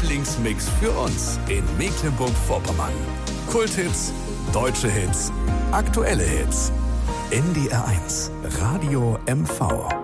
Lieblingsmix für uns in Mecklenburg-Vorpommern. Kulthits, deutsche Hits, aktuelle Hits. NDR 1 Radio MV.